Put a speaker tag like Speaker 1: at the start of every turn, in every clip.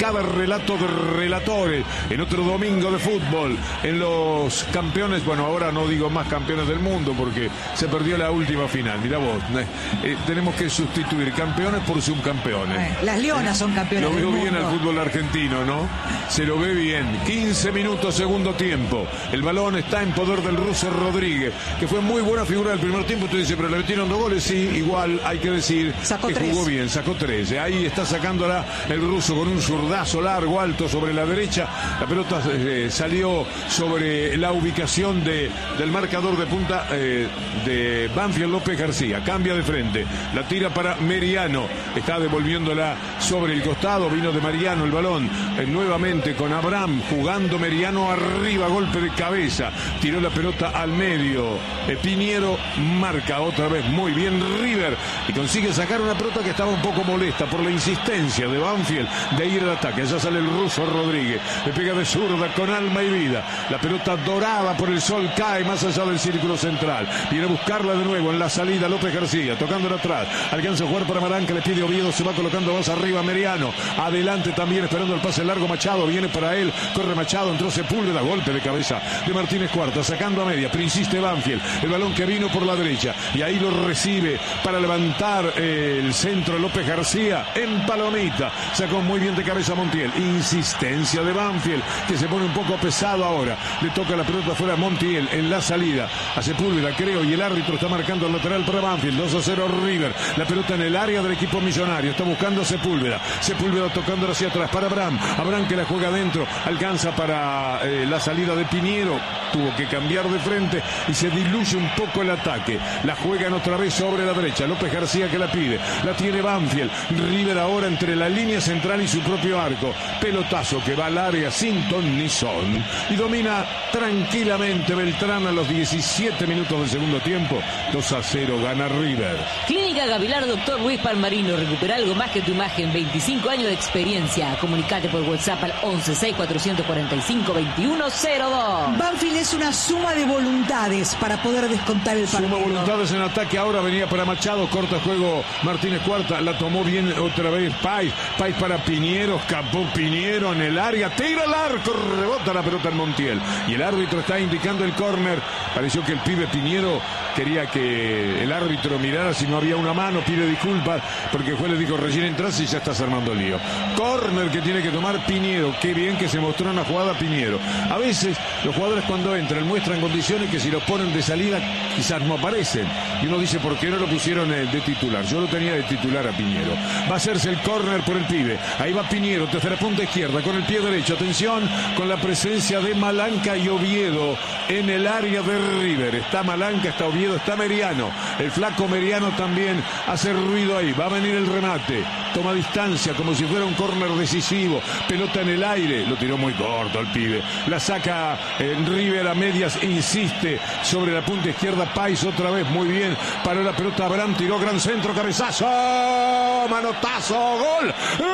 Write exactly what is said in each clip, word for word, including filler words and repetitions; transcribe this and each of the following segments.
Speaker 1: cada relato de relatores en otro domingo de fútbol, en los campeones, bueno, ahora no digo más campeones del mundo porque se perdió la última final. Mirá vos, eh, eh, tenemos que sustituir campeones por subcampeones.
Speaker 2: Eh, las Leonas son campeones
Speaker 1: Lo
Speaker 2: del
Speaker 1: veo
Speaker 2: mundo.
Speaker 1: bien al fútbol argentino, ¿no? Se lo ve bien. quince minutos, segundo tiempo. El balón está en poder del ruso Rodríguez, que fue muy buena figura del primer tiempo. Usted dice, pero le metieron dos goles. Sí, igual hay que decir
Speaker 2: sacó
Speaker 1: que
Speaker 2: tres.
Speaker 1: Jugó bien, sacó tres. Ahí está sacándola el ruso con un zurdazo largo, alto sobre la derecha. La pelota eh, salió sobre la ubicación de, del marcador de punta eh, de Banfield. López García cambia de frente, la tira para Meriano, está devolviéndola sobre el costado. Vino de Mariano el balón, eh, nuevamente con Abraham, jugando Meriano arriba, golpe de cabeza, tiró la pelota al medio. eh, Piñero marca otra vez muy bien River y consigue sacar una pelota que estaba un poco molesta por la insistencia de Banfield de ir al ataque. Ya sale el ruso Rodríguez, le pega de zurda con alma y vida, la pelota dorada por el sol cae más allá del círculo central, viene a buscarla de nuevo en la salida López García, tocándola atrás, alcanza a jugar para Marán, que le pide Oviedo, se va colocando más arriba Meriano, adelante también esperando el pase largo Machado, viene para él, corre Machado, entró Sepúlveda, golpe de cabeza de Martínez Cuarta, sacando a media, pero insiste Banfield, el balón que vino por la derecha y ahí lo recibe para levantar eh, el centro López García en palomita, sacó muy bien de cabeza Montiel, insistencia de Banfield que se pone un poco pesado ahora, le toca la pelota fuera a Montiel en la salida a Sepúlveda creo, y el árbitro está marcando el lateral para Banfield. Dos a cero River, la pelota en el área del equipo millonario, está buscando a Sepúlveda, Sepúlveda tocándola hacia atrás para Abraham, Abraham que la juega adentro, alcanza para eh, la salida de Piñero, tuvo que cambiar de frente y se diluye un poco el ataque, la juegan otra vez sobre la derecha, López García que la pide, la tiene Banfield, River ahora entre la línea central y su propio arco, pelotazo que va al área sin ton ni son y domina tranquilamente Beltrán a los diecisiete minutos del segundo tiempo. Dos a cero gana River.
Speaker 3: Clínica Gavilar Doctor Luis Palmarino, recupera algo más que tu imagen, veinticinco años de experiencia. Comunicate por WhatsApp al once seis cuatrocientos cuarenta y cinco veintiuno cero dos.
Speaker 2: Banfield es una suma de voluntades para poder descontar el partido.
Speaker 1: Suma voluntades en ataque, ahora venía para Machado, corta juego Martínez Cuarta, la tomó bien otra vez Pais, Pais para Piñero, escapó Piñero en el área, tira el arco, rebota la pelota en Montiel y el árbitro está indicando el córner. Pareció que el pibe Piñero quería que el árbitro mirara si no había una mano, pide disculpas porque el juez le dijo recién entras y ya estás armando lío. Córner que tiene que tomar Piñero, qué bien que se mostró una jugada Piñero. A veces los jugadores cuando entran muestran condiciones que si los ponen de salida quizás no aparecen y uno dice ¿por qué no lo pusieron de titular? Yo lo tenía de titular a Piñero. Va a hacerse el córner por el pibe, ahí va Piñero, tercera punta izquierda con el pie derecho, atención con la presencia de Malanca y Oviedo en el área de River. Está Malanca, está Oviedo, está Meriano, el flaco Meriano también hace ruido ahí, va a venir el remate, toma distancia como si fuera un córner decisivo, pelota en el aire, lo tiró muy corto el pibe, la saca en River a medias, insiste sobre la punta izquierda Pais otra vez, muy bien, paró la pelota Abraham, tiró gran centro, cabezazo, manotazo, gol,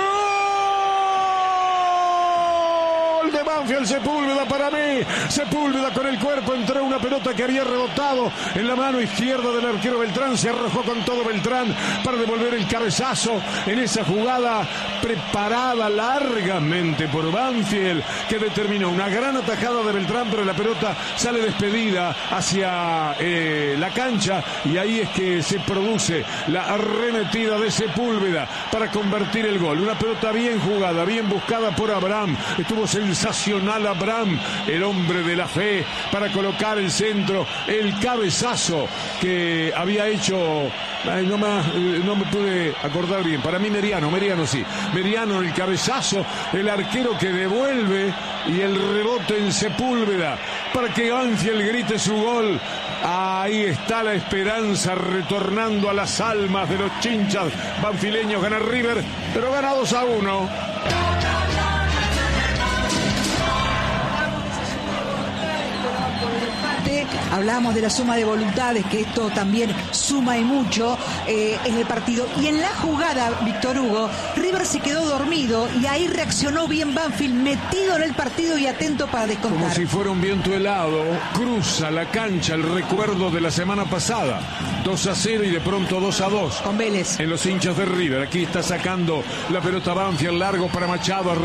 Speaker 1: de Banfield, Sepúlveda para mí, Sepúlveda con el cuerpo, entró una pelota que había rebotado en la mano izquierda del arquero Beltrán, se arrojó con todo Beltrán para devolver el cabezazo en esa jugada preparada largamente por Banfield, que determinó una gran atajada de Beltrán, pero la pelota sale despedida hacia eh, la cancha y ahí es que se produce la arremetida de Sepúlveda para convertir el gol, una pelota bien jugada, bien buscada por Abraham, estuvo sensacional Abraham, el hombre de la fe, para colocar el centro, el cabezazo que había hecho, ay, no, me, no me pude acordar bien, para mí Meriano, Meriano sí, Meriano el cabezazo, el arquero que devuelve y el rebote en Sepúlveda para que Banfield grite su gol. Ahí está la esperanza retornando a las almas de los chinchas banfileños. Gana River, pero gana dos a uno.
Speaker 2: Hablábamos de la suma de voluntades, que esto también suma y mucho eh, en el partido. Y en la jugada, Víctor Hugo, River se quedó dormido y ahí reaccionó bien Banfield, metido en el partido y atento para descontar.
Speaker 1: Como si fuera un viento helado, cruza la cancha el recuerdo de la semana pasada. dos a cero y de pronto dos a dos.
Speaker 2: Con Vélez.
Speaker 1: En los hinchas de River. Aquí está sacando la pelota Banfield, largo para Machado.